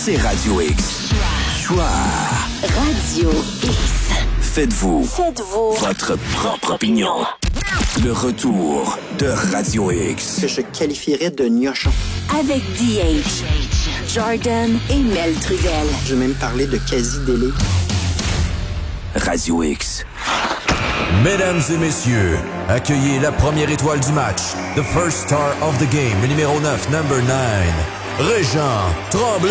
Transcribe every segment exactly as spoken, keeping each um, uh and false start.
c'est Radio X. Choix. Radio X. Faites-vous. Faites-vous. Votre propre opinion. Le retour de Radio X. Que je qualifierais de gnochon. Avec D H, Jordan et Mel Trudel. Je vais même parler de quasi-délai. Radio X. Mesdames et messieurs, accueillez la première étoile du match, the first star of the game, le numéro neuf, number nine, Régent Tremblay.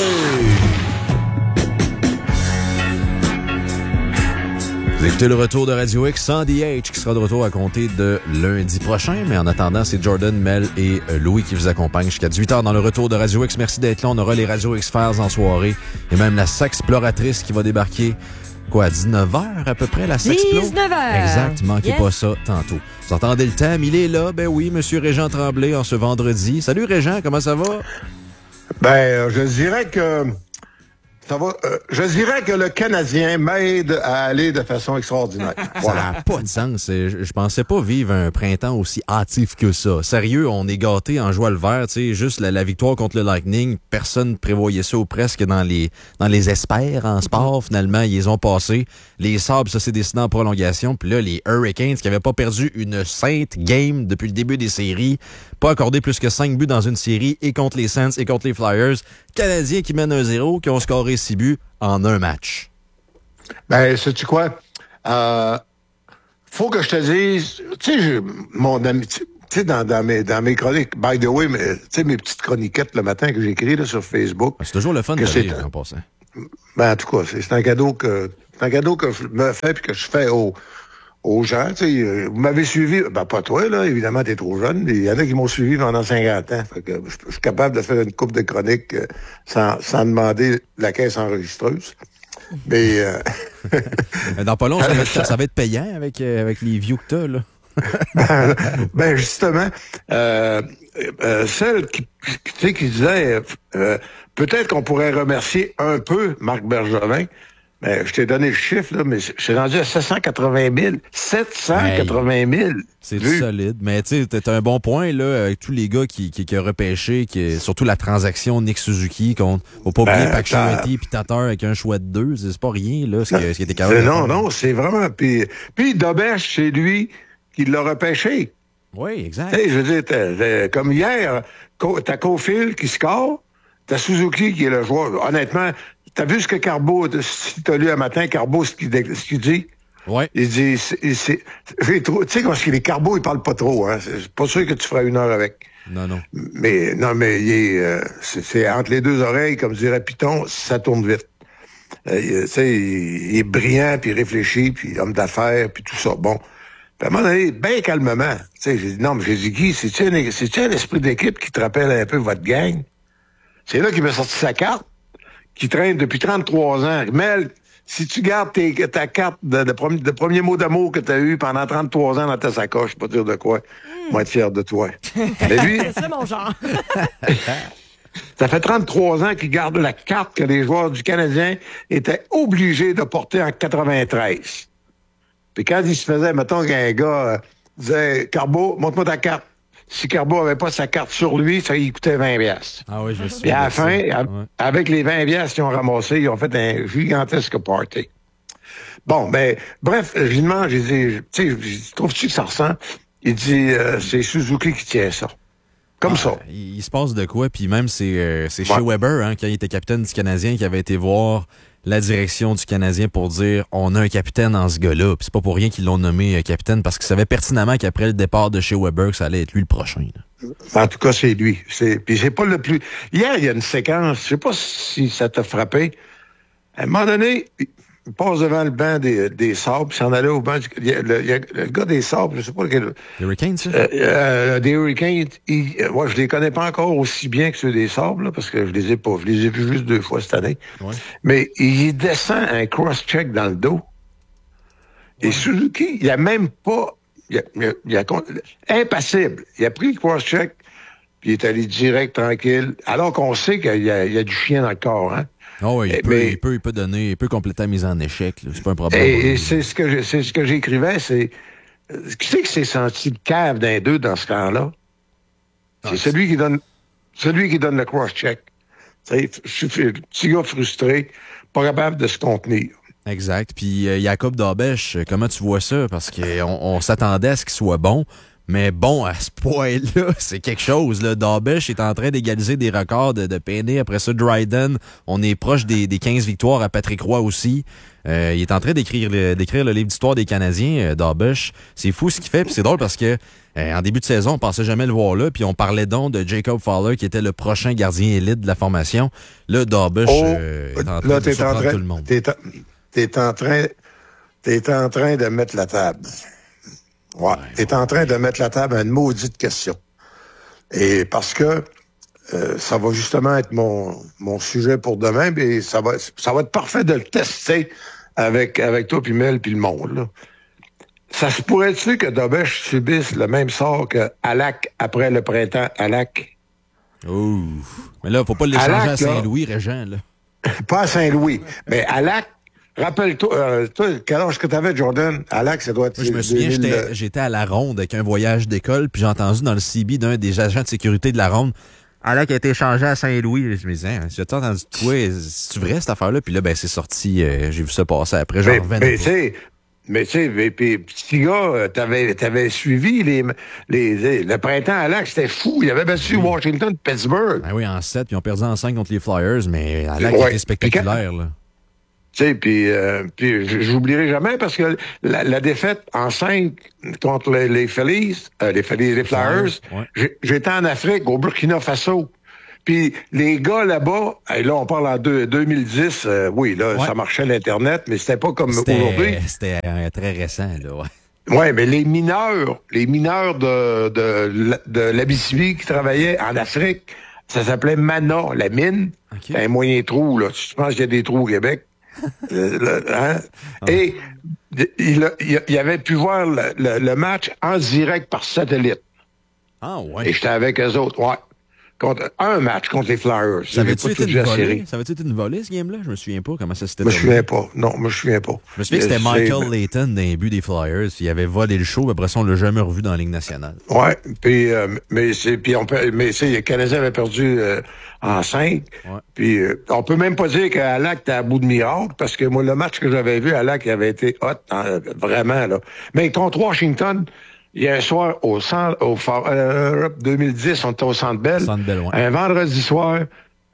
Vous écoutez le retour de Radio X sans D H qui sera de retour à compter de lundi prochain. Mais en attendant, c'est Jordan, Mel et Louis qui vous accompagnent jusqu'à dix-huit heures dans le retour de Radio X. Merci d'être là. On aura les Radio X-Files en soirée et même la Sexploratrice qui va débarquer. Quoi, à dix-neuf heures à peu près, la Sexplo? dix-neuf heures! Exact, manquez yes. pas ça tantôt. Vous entendez le thème, il est là, ben oui, Monsieur Régent Tremblay en ce vendredi. Salut Régent, comment ça va? Ben, euh, je dirais que ça va. Euh, je dirais que le Canadien m'aide à aller de façon extraordinaire. Voilà. Ça n'a pas de sens. Je, je pensais pas vivre un printemps aussi hâtif que ça. Sérieux, on est gâtés en joie le vert. Tu sais, juste la, la victoire contre le Lightning, personne ne prévoyait ça ou presque dans les dans les espères en sport. Finalement, ils les ont passés. Les Sabres, ça s'est décidé en prolongation. Puis là, les Hurricanes, qui n'avaient pas perdu une sainte game depuis le début des séries, pas accordé plus que cinq buts dans une série, et contre les Sens et contre les Flyers. Canadiens qui mènent un zéro, qui ont scoré six buts en un match. Ben, sais-tu quoi? Euh, faut que je te dise, tu sais, je- mon ami, tu sais, dans, dans, mes, dans mes chroniques, by the way, mais, tu sais, mes petites chroniquettes le matin que j'écris là, sur Facebook. C'est toujours le fun de Que c'est- lire en passant. Ben, en tout cas, c'est, c'est un cadeau que c'est un cadeau que je me fais puis que je fais aux, aux gens. Tu sais, euh, vous m'avez suivi, ben pas toi, là, évidemment, t'es trop jeune. Il y en a qui m'ont suivi pendant cinquante ans. Fait que je je suis capable de faire une coupe de chroniques euh, sans, sans demander la caisse enregistreuse. Mais euh, Dans pas long, ça va être, ça va être payant avec, euh, avec les views que t'as, là. ben, ben, justement, euh, euh, celle qui, qui, tu sais, qui disait euh, peut-être qu'on pourrait remercier un peu Marc Bergevin. Ben, je t'ai donné le chiffre, là, mais je suis rendu à sept cent quatre-vingt mille. sept cent quatre-vingt mille. C'est Vu. solide. Mais tu sais, t'as un bon point, là, avec tous les gars qui, qui, qui ont repêché, qui, surtout la transaction Nick Suzuki contre, faut pas oublier Ben, Pacioretty puis Tatar avec un choix de deux. C'est pas rien, là, ce, que, ce qui était capable C'est- de non, faire. non, c'est vraiment. Puis, puis Dobesch, c'est lui qui l'a repêché. Oui, exact. Tu sais, je veux dire, t'as- t'as- comme hier, Co- t'as Caulfield qui score, t'as Suzuki qui est le joueur. Honnêtement, t'as vu ce que Carbo, si t'as lu un matin, Carbo, ce qu'il dé- ce qu'il dit? Ouais. Il dit, c'est, c'est, j'ai trop- tu sais, quand les Carbo, ils parlent pas trop, hein. C'est pas sûr que tu feras une heure avec. Non, non. Mais, non, mais il est, euh, c'est, c'est entre les deux oreilles, comme dirait Python, ça tourne vite. Euh, il- tu sais, il, il est brillant, puis réfléchi, puis homme d'affaires, puis tout ça. Bon. Puis à un moment donné, bien calmement, tu sais, j'ai dit, non, mais j'ai dit, Guy, c'est-tu un, c'est-tu un esprit d'équipe qui te rappelle un peu votre gang? C'est là qu'il m'a sorti sa carte, qui traîne depuis trente-trois ans. Mel, si tu gardes tes, ta carte de, de, premier, de premier mot d'amour que tu as eu pendant trente-trois ans dans ta sacoche, pas dire de quoi, moi être fier de toi. Mais lui, C'est mon genre. ça fait trente-trois ans qu'il garde la carte que les joueurs du Canadien étaient obligés de porter en quatre-vingt-treize. Puis quand il se faisait, mettons qu'un gars euh, disait « Carbo, montre-moi ta carte ». Si Carbo avait pas sa carte sur lui, ça lui coûtait vingt piastres. Ah oui, je me suis Puis à la fin, à- avec les vingt piastres qu'ils ont ramassés, ils ont fait un gigantesque party. Bon, ben, bref, je lui demande, j'ai dit, tu sais, j'ai dit, trouves-tu que ça ressemble? Il dit, euh, c'est Suzuki qui tient ça. Comme ça. Il, il se passe de quoi, puis même c'est euh, c'est Ouais. chez Weber, hein, quand il était capitaine du Canadien, qui avait été voir la direction du Canadien pour dire on a un capitaine en ce gars-là. Puis c'est pas pour rien qu'ils l'ont nommé euh, capitaine, parce qu'il savait pertinemment qu'après le départ de chez Weber, que ça allait être lui le prochain. là. En tout cas, c'est lui. C'est, puis c'est pas le plus... Hier, il y a une séquence, je sais pas si ça t'a frappé. À un moment donné, il passe devant le banc des, des Sabres, puis s'en allait au banc du... Il y a le, il y a le gars des Sabres, je sais pas lequel... Les Hurricanes, ça? Euh, euh, des Hurricanes, il, euh, ouais, je les connais pas encore aussi bien que ceux des Sabres, là, parce que je les ai pas... Je les ai vus juste deux fois cette année. Ouais. Mais il descend un cross-check dans le dos. Et Suzuki, il a même pas... Il a, il a- il a con- impassible. Il a pris le cross-check, puis il est allé direct, tranquille, alors qu'on sait qu'il y a, il y a du chien dans le corps, hein. Oh, oui, il, Eh, peut, mais- il, peut, il peut donner, il peut compléter la mise en échec. là. C'est pas un problème. Et, et c'est ce que je- c'est ce que j'écrivais, c'est euh, qui c'est qui s'est senti le cave d'un deux dans ce camp-là? C'est Ah, celui qui donne celui qui donne le cross-check. Je suis un petit gars frustré, pas capable de se contenir. Exact. Puis euh, Jacob Dabesch, comment tu vois ça? Parce qu'on on s'attendait à ce qu'il soit bon. Mais bon, à ce point-là, c'est quelque chose. Là. Dabesch est en train d'égaliser des records de, de P N A. Après ça, Dryden, on est proche des, des quinze victoires à Patrick Roy aussi. Euh, il est en train d'écrire le, d'écrire le livre d'histoire des Canadiens, euh, Dabesch. C'est fou ce qu'il fait. Puis c'est drôle parce que euh, en début de saison, on pensait jamais le voir là. Puis on parlait donc de Jacob Fowler qui était le prochain gardien élite de la formation. Là, Dabesch oh, euh, est en train là, de t'es surprendre en train, tout le monde. T'es, t'es, en train, t'es en train de mettre la table. Ouais. ouais t'es ouais. en train de mettre la table à une maudite question. Et parce que euh, ça va justement être mon, mon sujet pour demain, mais ça va, ça va être parfait de le tester avec, avec toi, puis Mel, puis le monde. Là. Ça se pourrait-tu que Dabesch subisse le même sort que Halak après le printemps Halak? Ouh. Mais là, faut pas l'échanger Halak, à Saint-Louis, Régent, là. Pas à Saint-Louis. Mais Halak, rappelle-toi, euh, toi, quel âge que t'avais, Jordan? Halak, ça doit être... Moi, je me souviens, deux mille... j'étais, j'étais à la Ronde avec un voyage d'école, puis j'ai entendu dans le C B d'un des agents de sécurité de la Ronde, Halak a été échangé à Saint-Louis. Je me disais, hein, j'ai entendu quoi? C'est vrai, cette affaire-là? Puis là, ben, c'est sorti, euh, j'ai vu ça passer après, j'en revenais mais, mais Mais tu sais, petit gars, t'avais, t'avais suivi les, les, les, le printemps à Halak, c'était fou. Il avait battu oui. Washington de Pittsburgh. Ben oui, en sept, puis ils ont perdu en cinq contre les Flyers, mais Halak ouais. était spectaculaire, là. Tu sais, puis euh, j'oublierai jamais parce que la, la défaite en cinq contre les, les Phillies, euh, les Phillies, les Flyers, ouais. j'étais en Afrique, au Burkina Faso. Puis les gars là-bas, et là on parle en deux, deux mille dix, euh, oui, là, ouais. ça marchait l'Internet, mais c'était pas comme c'était, aujourd'hui. C'était euh, très récent, là, ouais. Oui, mais les mineurs, les mineurs de, de, de l'Abitibi qui travaillaient en Afrique, ça s'appelait Mana, la mine. Okay. C'est un moyen trou, là. Tu penses qu'il y a des trous au Québec? euh, le, hein? ah. Et il, il, il avait pu voir le, le, le match en direct par satellite. Ah ouais. Et j'étais avec eux autres, ouais. Contre, un match contre les Flyers. Ça avait-tu été une volée? Ça avait-tu été une volée, ce game-là? Je me souviens pas comment ça s'était passé. Je me souviens pas. Non, je me souviens pas. Je me souviens que c'était Michael Layton dans les buts des Flyers. Il avait volé le show, mais après ça, on l'a jamais revu dans la Ligue nationale. Ouais. Puis, euh, mais c'est, puis on peut, mais c'est, les Canadiens avaient perdu euh, en cinq. Ouais. Puis, euh, on peut même pas dire qu'Halak était à bout de miracle, parce que moi, le match que j'avais vu, Halak avait été hot, hein, vraiment, là. Mais contre Washington, il y a un soir au centre, au euh, deux mille dix, on était au Centre Bell. Centre Bell, ouais. Un vendredi soir,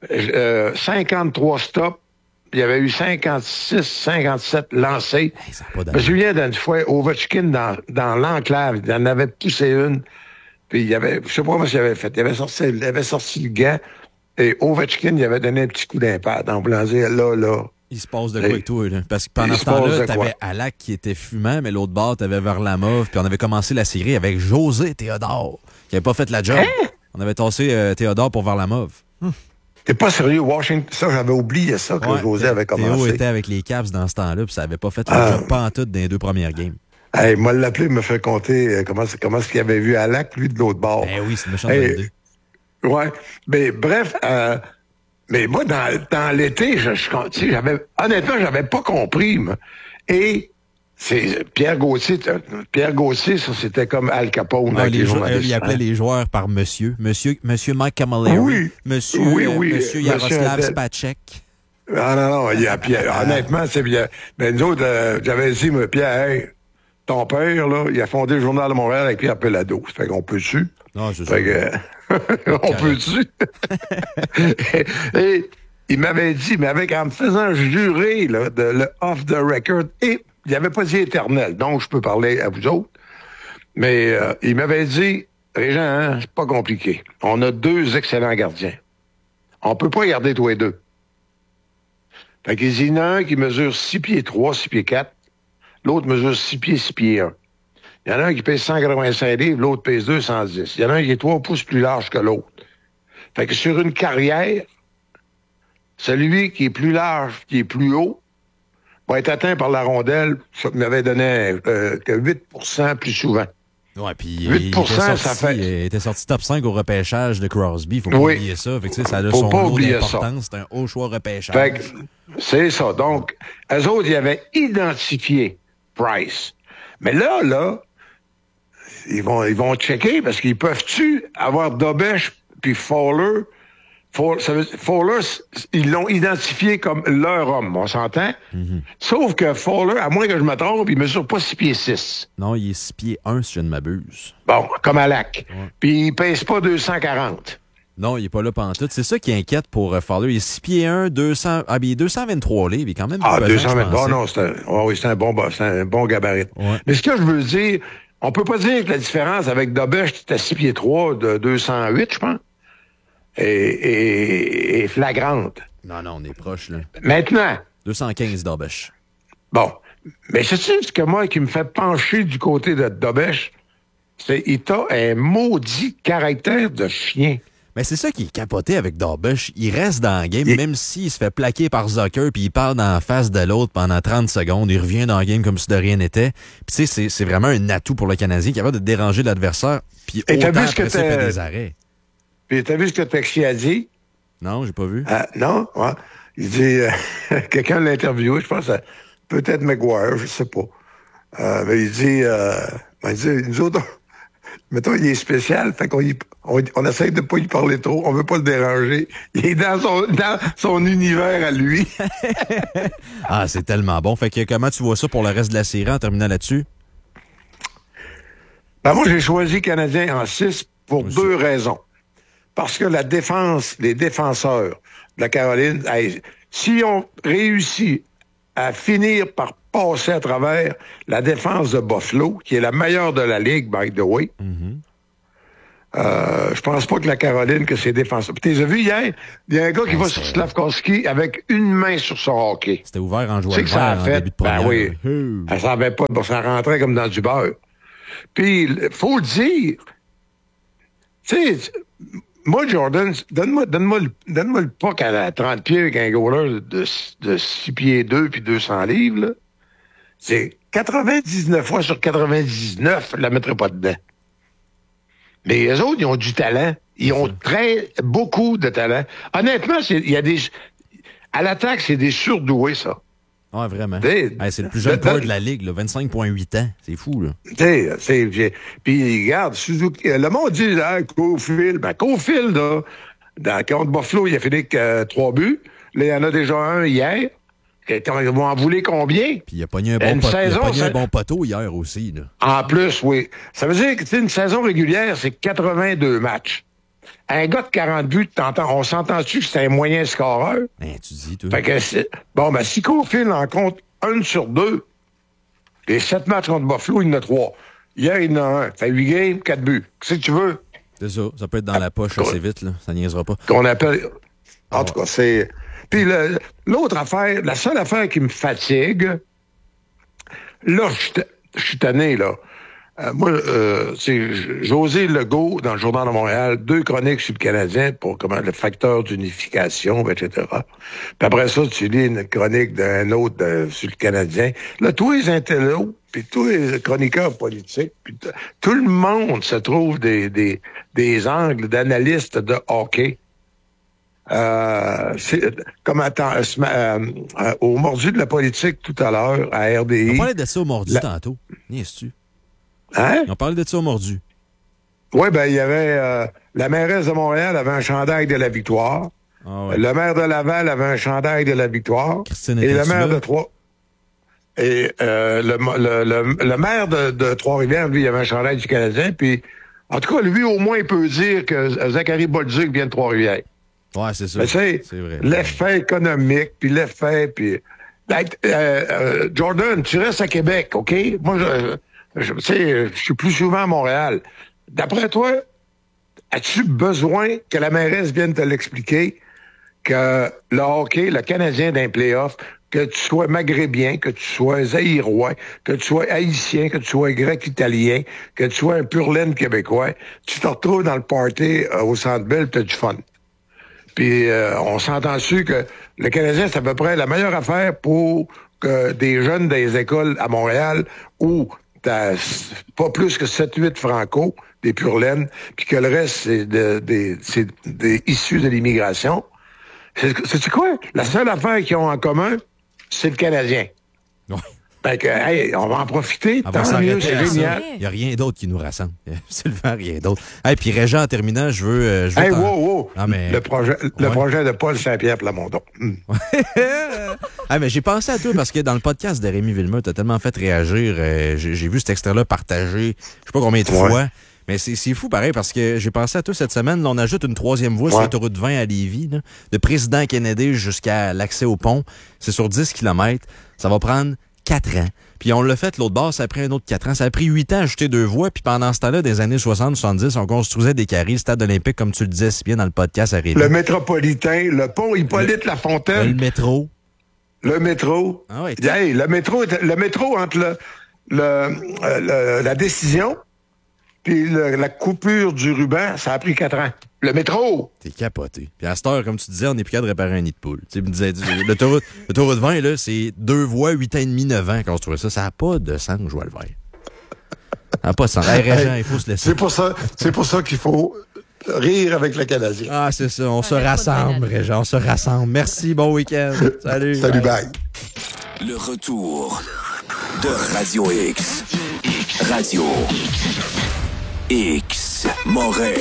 euh, cinquante-trois stops. Il y avait eu cinquante-six, cinquante-sept lancés. Hey, je me souviens d'une fois, Ovechkin dans, dans l'enclave, il en avait poussé une. Puis il y avait, je sais pas comment il avait fait. Il avait sorti, il avait sorti le gant. Et Ovechkin, il avait donné un petit coup d'impact. En voulant dire, là, là. Il se passe de quoi avec toi, là? Parce que pendant ce temps-là, t'avais Halak qui était fumant, mais l'autre bord, t'avais Varlamov, puis on avait commencé la série avec José Théodore, qui avait pas fait la job. Hein? On avait tassé euh, Théodore pour Varlamov. Hum. T'es pas sérieux, Washington? Ça, j'avais oublié ça, que ouais, José avait commencé. Théo était avec les Caps dans ce temps-là, puis ça avait pas fait la ah. job pas en tout dans les deux premières games. Hey, moi, l'appelé, il me fait compter euh, comment, comment est-ce qu'il avait vu Halak, lui, de l'autre bord. Ben oui, c'est une méchante hey, idée. Ouais. Mais bref, euh, mais moi, dans, dans l'été, je, je, j'avais, honnêtement, j'avais pas compris, moi. Et c'est Pierre Gauthier, Pierre Gauthier, ça, c'était comme Al Capone. Ah, les jou- il appelait les joueurs par monsieur. Monsieur, monsieur Mike Camilleri. Oui. Monsieur, oui, oui, euh, monsieur Yaroslav Spacek. Ah non, non, il y a Pierre. Honnêtement, c'est bien. Mais nous autres, euh, j'avais dit, mais Pierre, hey, ton père, là, il a fondé le Journal de Montréal avec Pierre Pelado. Ça fait qu'on peut-tu? Non, c'est fait que, on peut-tu? et, et il m'avait dit, mais avec en me faisant jurer là, de, le off the record, et il n'avait pas dit éternel, donc je peux parler à vous autres, mais euh, il m'avait dit, Régent, hein, c'est pas compliqué. On a deux excellents gardiens. On peut pas garder tous les deux. Fait qu'il dit, il y en a un qui mesure six pieds trois, six pieds quatre, l'autre mesure six pieds, six pieds un. Il y en a un qui pèse cent quatre-vingt-cinq livres, l'autre pèse deux cent dix. Il y en a un qui est trois pouces plus large que l'autre. Fait que sur une carrière, celui qui est plus large, qui est plus haut, va être atteint par la rondelle, ça m'avait donné euh, que huit pour cent plus souvent. Ouais, puis huit pour cent, il était sorti, ça fait... il était sorti top cinq au repêchage de Crosby. Faut pas oui. oublier ça. Fait que, ça a Faut son pas lot oublier d'importance. C'est un haut choix repêchage. Fait que, c'est ça. Donc, eux autres, ils avaient identifié Price. Mais là, là, ils vont, ils vont checker parce qu'ils peuvent-tu avoir Dabesch puis Fowler Fowler, ils l'ont identifié comme leur homme, on s'entend? Mm-hmm. Sauf que Fowler, à moins que je me trompe, il mesure pas six pieds six. Non, il est six pieds un, si je ne m'abuse. Bon, comme à Lac. Ouais. Puis il pèse pas deux cent quarante. Non, il n'est pas là pantoute. C'est ça qui inquiète pour uh, Fowler. Il est six pieds un, deux cents... Ah, bien, il est deux cent vingt-trois livres. Il est quand même Ah, deux cent vingt-trois, non, c'est un, oh, oui, c'est un, bon, c'est un bon gabarit. Ouais. Mais ce que je veux dire, on peut pas dire que la différence avec Dobesch, qui est à six pieds trois de deux cent huit, je pense, est, est, est flagrante. Non, non, on est proche, là. Maintenant. deux cent quinze Dobesch. Bon. Mais sais-tu ce que moi, qui me fait pencher du côté de Dobesch, c'est qu'il a un maudit caractère de chien. Mais c'est ça qui est capoté avec Dobesch. Il reste dans le game, il... même s'il se fait plaquer par Zucker, puis il parle dans la face de l'autre pendant trente secondes. Il revient dans le game comme si de rien n'était. Puis tu sais, c'est, c'est vraiment un atout pour le Canadien, capable de déranger l'adversaire, puis autant après ça, il fait des arrêts. Puis t'as vu ce que Taxi a dit? Non, j'ai pas vu. Ah, non? Ouais. Il dit... Euh, quelqu'un l'a interviewé, je pense, à, peut-être McGuire, je sais pas. Euh, mais il dit... Euh, ben, il dit, nous autres... Mettons, il est spécial, fait qu'on y, on, on essaie de pas y parler trop, on veut pas le déranger. Il est dans son, dans son univers à lui. Ah, c'est tellement bon. Fait que comment tu vois ça pour le reste de la série en terminant là-dessus? Ben moi, j'ai choisi Canadien en six pour Aussi. deux raisons. Parce que la défense, les défenseurs de la Caroline, hey, si on réussit à finir par passer à travers la défense de Buffalo, qui est la meilleure de la Ligue, by the way. Mm-hmm. Euh, je pense pas que la Caroline, que ses défenseurs... Puis t'as vu hier, il y a un gars qui ouais, va sur Slavkovski avec une main sur son hockey. C'était ouvert en jouant le vert en fait? Début de première. Ben oui. Mmh. Elle s'en avait pas, ça rentrait comme dans du beurre. Puis, il faut le dire, tu sais... Moi, Jordan, donne-moi, donne-moi, le, donne-moi le puck à trente pieds avec un goaler de, de six pieds deux puis deux cents livres, là. C'est quatre-vingt-dix-neuf fois sur quatre-vingt-dix-neuf, je la mettrais pas dedans. Mais les autres, ils ont du talent. Ils ont très, beaucoup de talent. Honnêtement, c'est, il y a des, à l'attaque, c'est des surdoués, ça. Ouais, vraiment. Hey, c'est le plus jeune joueur de la Ligue, là, vingt-cinq virgule huit ans. C'est fou, là. Tu sais, puis regarde, Suzuki, le monde dit, là, Cofield, ben, Cofield, là, dans, contre Buffalo, il a fini avec euh, trois buts. Là, il y en a déjà un hier. Ils vont en vouloir combien? Puis il a pogné un bon, pot- saison, il a pogné ça... un bon poteau hier aussi, là. En plus, oui. Ça veut dire que, tu sais, une saison régulière, c'est quatre-vingt-deux matchs. Un gars de quarante buts, t'entends, on s'entend-tu que c'est un moyen scoreur? Ben, tu dis, toi. Fait que c'est, bon, ben, si Cofield en compte un sur deux, les sept matchs contre Buffalo, il en a trois. Hier, il en a un. Fait huit games, quatre buts. Qu'est-ce que tu veux? C'est ça. Ça peut être dans la poche assez vite, là. Ça niaisera pas. Qu'on appelle, en ah, tout cas, c'est, puis le, l'autre affaire, la seule affaire qui me fatigue, là, je suis tanné, là. Euh, moi, euh, c'est José Legault, dans le Journal de Montréal, deux chroniques sur le Canadien pour comment le facteur d'unification, et cetera. Puis après ça, tu lis une chronique d'un autre de, sur le Canadien. Là, tous les intellos, puis tous les chroniqueurs politiques, puis t- tout le monde se trouve des, des, des angles d'analystes de hockey. Euh, c'est, comme attends, euh, euh, euh, au mordu de la politique tout à l'heure, à R D I. On parlait de ça au mordu la... tantôt. Niaises-tu? Hein? On parlait de ça au mordu. Oui, ben, il y avait... Euh, la mairesse de Montréal avait un chandail de la victoire. Ah ouais. Le maire de Laval avait un chandail de la victoire. Christine et le maire là? de Trois... Et euh, le, le, le, le maire de, de Trois-Rivières, lui, il avait un chandail du Canadien. Puis, en tout cas, lui, au moins, il peut dire que Zachary Bolduc vient de Trois-Rivières. Ouais, c'est ça. Mais c'est, c'est vrai. L'effet économique, puis l'effet... Puis, euh, euh, Jordan, tu restes à Québec, OK? Moi, je... Je sais, je suis plus souvent à Montréal. D'après toi, as-tu besoin que la mairesse vienne te l'expliquer que le hockey, le Canadien d'un play-off, que tu sois maghrébien, que tu sois zaïrois, que tu sois haïtien, que tu sois grec-italien, que tu sois un pur laine québécois, tu te retrouves dans le party euh, au Centre Bell, tu as du fun. Puis euh, on s'entend dessus que le Canadien, c'est à peu près la meilleure affaire pour que des jeunes des écoles à Montréal où t'as pas plus que sept huit franco, des pur laine, puis que le reste, c'est, de, de, c'est des issus de l'immigration. C'est, c'est quoi? La seule affaire qu'ils ont en commun, c'est le Canadien. Ouais. Fait que, hey, on va en profiter. On va Tant mieux, s'arrêter c'est à ça. génial. Il n'y a rien d'autre qui nous rassemble. Absolument rien d'autre. Hey, puis Régent, en terminant, je veux... euh, je veux Hey, t'en- wow, wow. Ah, mais... Le projet, le Ouais. projet de Paul Saint-Pierre Plamondon. Hum. Ah, mais j'ai pensé à toi parce que dans le podcast de Rémi Villemot, t'as tellement fait réagir. euh, j'ai, j'ai vu cet extrait-là partagé, je sais pas combien de Ouais. fois. Mais c'est, c'est fou pareil parce que j'ai pensé à toi cette semaine. Là, on ajoute une troisième voie sur Ouais. l'autoroute vingt à Lévis, là, de Président Kennedy jusqu'à l'accès au pont. C'est sur dix kilomètres. Ça va prendre quatre ans. Puis on l'a fait l'autre bord, ça a pris un autre quatre ans. Ça a pris huit ans à ajouter deux voies. Puis pendant ce temps-là, des années soixante soixante-dix, on construisait des carrés, le stade olympique, comme tu le disais si bien dans le podcast à Rémi. Le métropolitain, le pont Hippolyte-Lafontaine, Le métro. le métro. Ah ouais, Hey, le métro, était- le métro entre le, le, euh, le- la décision puis le- la coupure du ruban, ça a pris quatre ans. Le métro! T'es capoté. Puis à cette heure, comme tu disais, on n'est plus capable de réparer un nid de poule. Tu sais, me disais, l'autoroute, l'autoroute vingt, là, c'est deux voies, huit ans et demi, neuf ans construire ça. Ça n'a pas de sens, je vois le vert. Ça n'a pas de sens. Hey, Régent, il faut se laisser. C'est pour ça, c'est pour ça qu'il faut rire avec le Canadien. Ah, c'est ça. On se Arrête pas de rassemble, balader. Régent. On se rassemble. Merci. Bon week-end. Salut. Salut, bye. Le retour de Radio X. Radio X. Moret.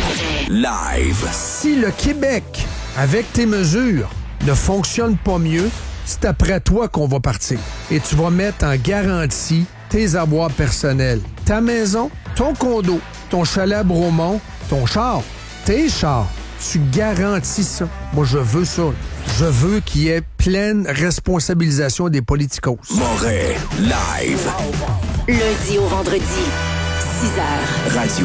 Live. Si le Québec, avec tes mesures, ne fonctionne pas mieux, c'est après toi qu'on va partir. Et tu vas mettre en garantie tes avoirs personnels. Ta maison, ton condo, ton chalet à Bromont, ton char, tes chars. Tu garantis ça. Moi, je veux ça. Je veux qu'il y ait pleine responsabilisation des politicos. Moret. Live. Lundi au vendredi, six heures. Radio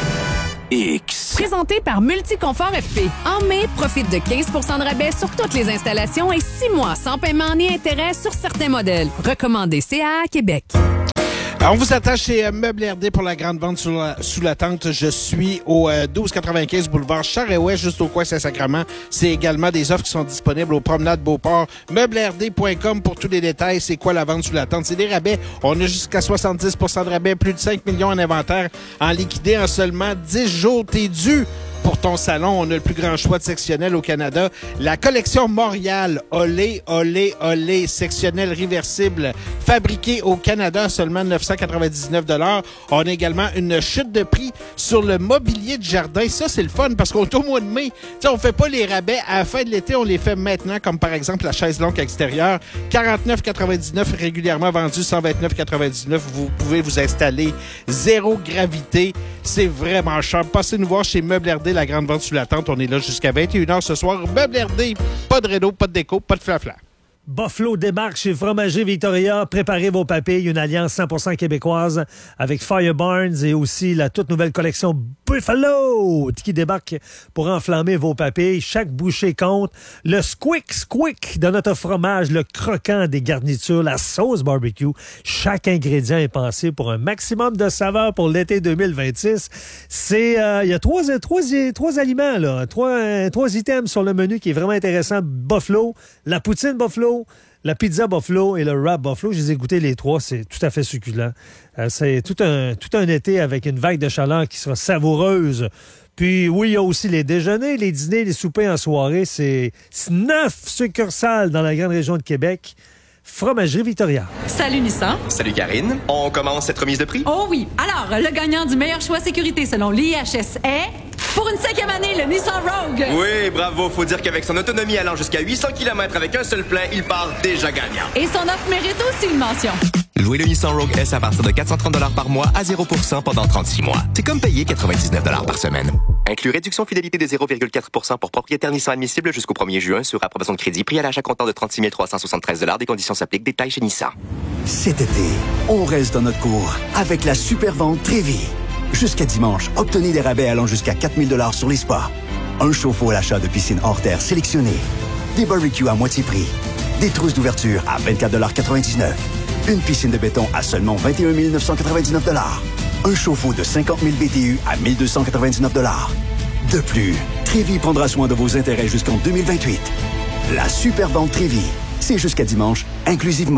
X. Présenté par Multiconfort F P. En mai, profite de quinze pour cent de rabais sur toutes les installations et six mois sans paiement ni intérêt sur certains modèles. Recommandé C A A Québec. Alors, on vous attend chez euh, Meubles R D pour la grande vente sous la, sous la tente. Je suis au euh, douze quatre-vingt-quinze boulevard Charest-Ouest, juste au coin Saint-Sacrement. C'est également des offres qui sont disponibles au Promenade Beauport. meubles r d point com pour tous les détails. C'est quoi la vente sous la tente? C'est des rabais. On a jusqu'à soixante-dix pour cent de rabais, plus de cinq millions en inventaire en liquidé en seulement dix jours. T'es dû pour ton salon. On a le plus grand choix de sectionnel au Canada. La collection Montréal, olé, olé, olé, sectionnel réversible, fabriqué au Canada à seulement neuf cent quatre-vingt-dix-neuf dollars. On a également une chute de prix sur le mobilier de jardin. Ça, c'est le fun parce qu'on est au mois de mai. T'sais, on fait pas les rabais à la fin de l'été, on les fait maintenant, comme par exemple la chaise longue extérieure. quarante-neuf quatre-vingt-dix-neuf régulièrement vendu, cent vingt-neuf quatre-vingt-dix-neuf. Vous pouvez vous installer. Zéro gravité. C'est vraiment cher. Passez nous voir chez Meubles R D, la grande vente sous la tente. On est là jusqu'à vingt et une heures ce soir. Meubles R D, pas de rédo, pas de déco, pas de flafla. Buffalo débarque chez Fromager Victoria. Préparez vos papilles, une alliance cent pour cent québécoise avec Fire Barnes et aussi la toute nouvelle collection Buffalo qui débarque pour enflammer vos papilles. Chaque bouchée compte. Le squick squick de notre fromage, le croquant des garnitures, la sauce barbecue. Chaque ingrédient est pensé pour un maximum de saveur pour l'été deux mille vingt-six. C'est, euh, il y a trois, trois, trois aliments, là, trois, euh, trois items sur le menu qui est vraiment intéressant. Buffalo, la poutine Buffalo, la pizza Buffalo et le wrap Buffalo. Je les ai goûtés les trois, c'est tout à fait succulent. Euh, c'est tout un, tout un été avec une vague de chaleur qui sera savoureuse. Puis oui, il y a aussi les déjeuners, les dîners, les soupers en soirée. C'est neuf succursales dans la grande région de Québec. Fromagerie Victoria. Salut Nissan. Salut Karine. On commence cette remise de prix? Oh oui. Alors, le gagnant du meilleur choix sécurité selon l'I H S est... Pour une cinquième année, le Nissan Rogue. Oui, bravo. Faut dire qu'avec son autonomie allant jusqu'à huit cents kilomètres avec un seul plein, il part déjà gagnant. Et son offre mérite aussi une mention. Louez le Nissan Rogue S à partir de quatre cent trente dollars par mois à zéro pour cent pendant trente-six mois. C'est comme payer quatre-vingt-dix-neuf dollars par semaine. Inclus réduction fidélité de zéro virgule quatre pour cent pour propriétaire Nissan admissible jusqu'au premier juin sur approbation de crédit. Prix à l'achat comptant de trente-six mille trois cent soixante-treize dollars. Des conditions s'appliquent. Détails chez Nissan. Cet été, on reste dans notre cours avec la super vente Trévis. Jusqu'à dimanche, obtenez des rabais allant jusqu'à quatre mille dollars sur les spas. Un chauffe-eau à l'achat de piscine hors terre sélectionnée. Des barbecues à moitié prix. Des trousses d'ouverture à vingt-quatre quatre-vingt-dix-neuf dollars. Une piscine de béton à seulement vingt et un mille neuf cent quatre-vingt-dix-neuf dollars. Un chauffe-eau de cinquante mille B T U à mille deux cent quatre-vingt-dix-neuf dollars. De plus, Trévis prendra soin de vos intérêts jusqu'en deux mille vingt-huit. La super vente Trévis, c'est jusqu'à dimanche, inclusivement.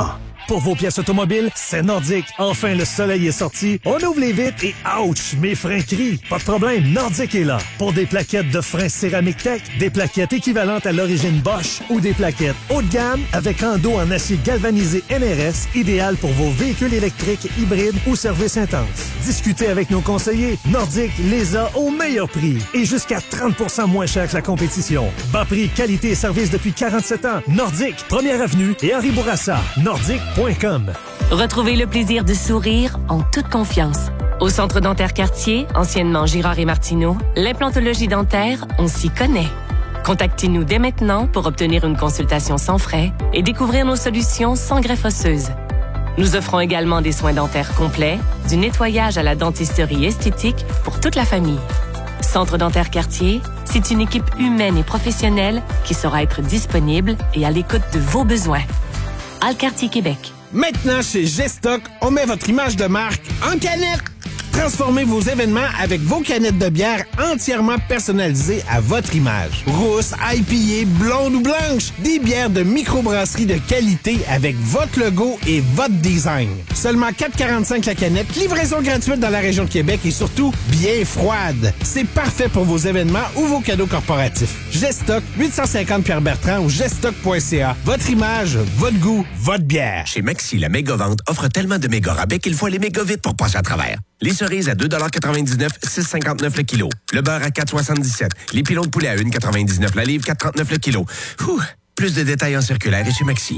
Pour vos pièces automobiles, c'est Nordic. Enfin, le soleil est sorti. On ouvre les vitres et ouch, mes freins crient. Pas de problème, Nordic est là. Pour des plaquettes de freins céramique tech, des plaquettes équivalentes à l'origine Bosch ou des plaquettes haut de gamme avec endos en acier galvanisé N R S, idéal pour vos véhicules électriques, hybrides ou services intenses. Discutez avec nos conseillers. Nordic les a au meilleur prix et jusqu'à trente pour cent moins cher que la compétition. Bas prix, qualité et service depuis quarante-sept ans. Nordic, première avenue et Henri Bourassa. Nordic point com. Retrouvez le plaisir de sourire en toute confiance. Au Centre dentaire Cartier, anciennement Girard et Martineau, l'implantologie dentaire, on s'y connaît. Contactez-nous dès maintenant pour obtenir une consultation sans frais et découvrir nos solutions sans greffe osseuse. Nous offrons également des soins dentaires complets, du nettoyage à la dentisterie esthétique pour toute la famille. Centre dentaire Cartier, c'est une équipe humaine et professionnelle qui saura être disponible et à l'écoute de vos besoins. Alcartier Québec. Maintenant, chez Gestock, on met votre image de marque en canette. Transformez vos événements avec vos canettes de bière entièrement personnalisées à votre image. Rousse, I P A, blonde ou blanche, des bières de microbrasserie de qualité avec votre logo et votre design. Seulement quatre quarante-cinq la canette, livraison gratuite dans la région de Québec et surtout bien froide. C'est parfait pour vos événements ou vos cadeaux corporatifs. Gestock, huit cent cinquante Pierre-Bertrand ou gestock point c a. Votre image, votre goût, votre bière. Chez Maxi, la méga-vente offre tellement de méga rabais qu'il faut aller méga vite pour passer à travers. Les cerises à deux quatre-vingt-dix-neuf, six cinquante-neuf le kilo. Le beurre à quatre soixante-dix-sept. Les pilons de poulet à un quatre-vingt-dix-neuf la livre, quatre trente-neuf le kilo. Ouh, plus de détails en circulaire et chez Maxi.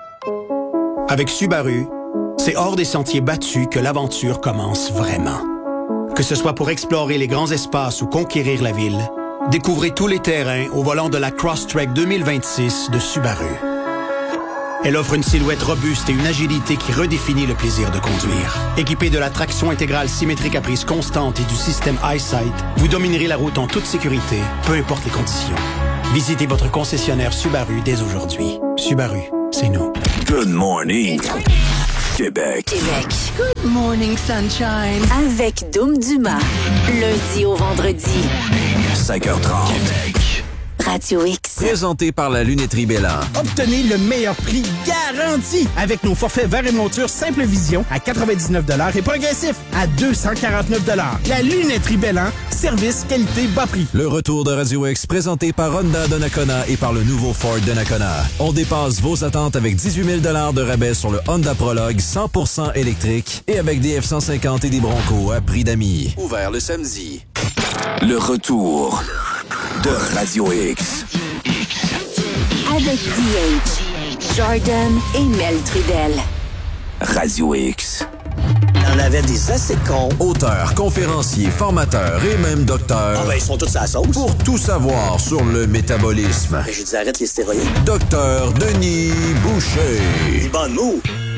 Avec Subaru, c'est hors des sentiers battus que l'aventure commence vraiment. Que ce soit pour explorer les grands espaces ou conquérir la ville, découvrez tous les terrains au volant de la Crosstrek deux mille vingt-six de Subaru. Elle offre une silhouette robuste et une agilité qui redéfinit le plaisir de conduire. Équipée de la traction intégrale symétrique à prise constante et du système EyeSight, vous dominerez la route en toute sécurité, peu importe les conditions. Visitez votre concessionnaire Subaru dès aujourd'hui. Subaru, c'est nous. Good morning, Québec. Québec. Good morning, sunshine. Avec Doom Dumas. Lundi au vendredi. cinq heures trente. Québec. Radio X. Présenté par la lunetterie Bélan. Obtenez le meilleur prix garanti avec nos forfaits verre et monture Simple Vision à quatre-vingt-dix-neuf dollars et progressif à deux cent quarante-neuf dollars. La lunetterie Bélan, service, qualité, bas prix. Le retour de Radio X présenté par Honda de Nakona et par le nouveau Ford de Nakona. On dépasse vos attentes avec dix-huit mille dollars de rabais sur le Honda Prologue cent pour cent électrique et avec des F cent cinquante et des Bronco à prix d'amis. Ouvert le samedi. Le retour de Radio X. Avec D H, Jordan et Mel Trudel. Radio X. On avait des assez cons. Auteur, conférencier, formateur et même docteur. Ah ben, ils sont tous à la sauce. Pour tout savoir sur le métabolisme. Ben, je dis arrête les stéroïdes. Docteur Denis Boucher. Des bonnes mots.